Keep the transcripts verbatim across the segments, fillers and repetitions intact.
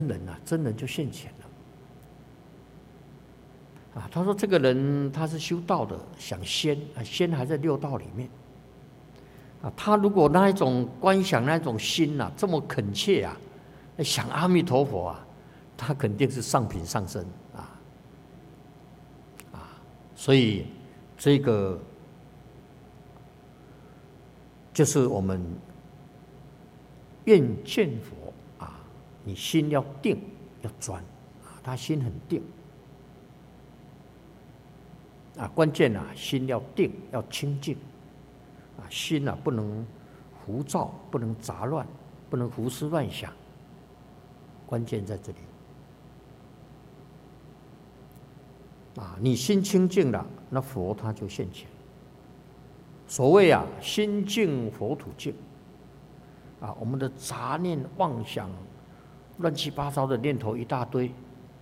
人啊，真人就现前了。啊，他说这个人他是修道的，想仙啊，仙还在六道里面。啊，他如果那一种观想那一种心呐、啊，这么恳切啊，想阿弥陀佛啊，他肯定是上品上身啊啊，所以这个就是我们愿见佛啊，你心要定要专啊，他心很定啊，关键啊，心要定要清净。啊，心啊不能浮躁，不能杂乱，不能胡思乱想，关键在这里。啊，你心清净了，那佛他就现前。所谓啊，心净佛土净。啊，我们的杂念妄想、乱七八糟的念头一大堆。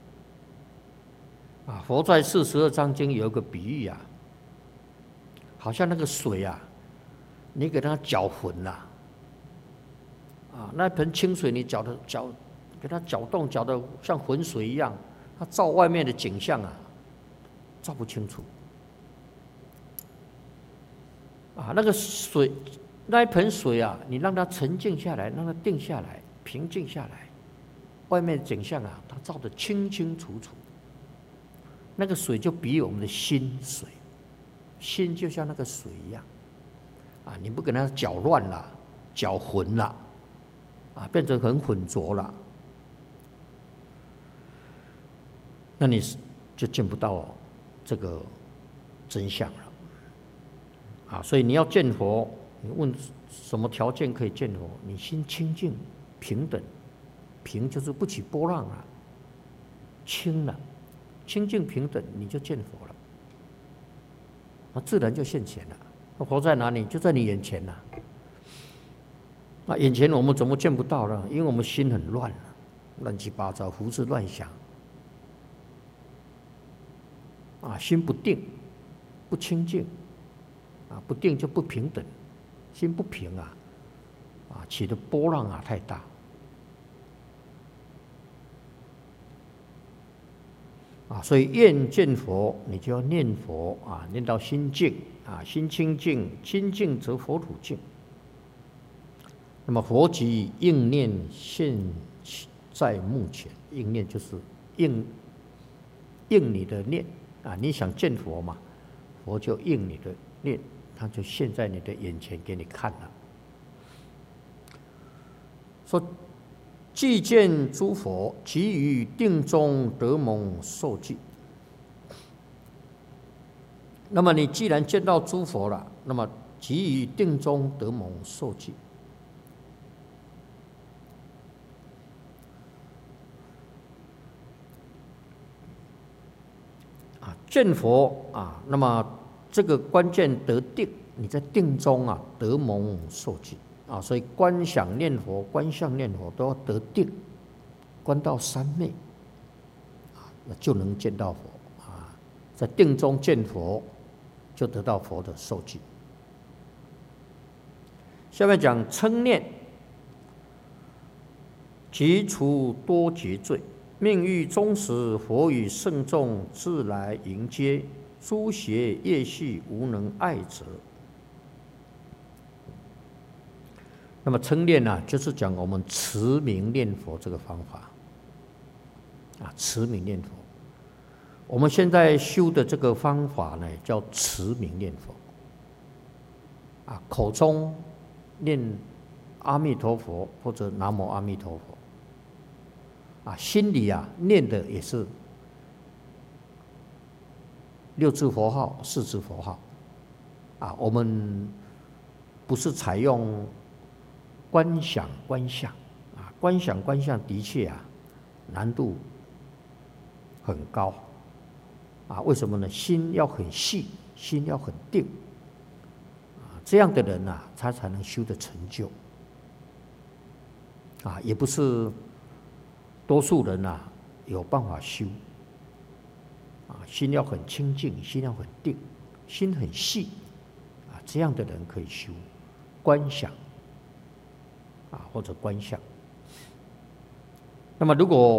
啊，佛在四十二章经有一个比喻啊，好像那个水啊。你给它搅浑了，啊，那盆清水你搅的搅，给它搅动，搅得像浑水一样，它照外面的景象啊，照不清楚。啊，那个水，那一盆水啊，你让它沉静下来，让它定下来，平静下来，外面的景象啊，它照得清清楚楚。那个水就比我们的心水，心就像那个水一样。啊，你不给它搅乱了、搅浑了，啊，变成很浑浊了，那你就见不到这个真相了。啊，所以你要见佛，你问什么条件可以见佛？你心清净、平等，平就是不起波浪了，清了，清净平等，你就见佛了，那自然就现前了。佛在哪里？就在你眼前呐、啊。那眼前我们怎么见不到呢？因为我们心很乱，乱七八糟，胡思乱想，啊，心不定，不清净，啊，不定就不平等，心不平啊，啊，起的波浪啊太大。啊，所以愿见佛，你就要念佛啊，念到心净啊，心清净，清净则佛土净。那么佛即应念现在目前，应念就是应应你的念啊，你想见佛嘛，佛就应你的念，他就现在你的眼前给你看了。说既见诸佛，即于定中得蒙受记。那么你既然见到诸佛了，那么即于定中得蒙受记。啊，见佛啊，那么这个关键得定，你在定中啊得蒙受记。啊，所以观想念佛、观相念佛都要得定，观到三昧，啊，那就能见到佛啊。在定中见佛，就得到佛的受记。下面讲称念，即除多劫罪，命欲终时，佛与圣众自来迎接，诸邪业系无能碍者。那么称念呢、啊，就是讲我们持名念佛这个方法啊，持名念佛。我们现在修的这个方法呢，叫持名念佛啊，口中念阿弥陀佛或者南无阿弥陀佛啊，心里啊念的也是六字佛号、四字佛号啊，我们不是采用观想观相啊，观想观相的确啊难度很高啊，为什么呢？心要很细，心要很定啊，这样的人啊，他才能修得成就啊，也不是多数人啊有办法修啊，心要很清净，心要很定，心很细啊，这样的人可以修观想啊，或者观相。 那么如果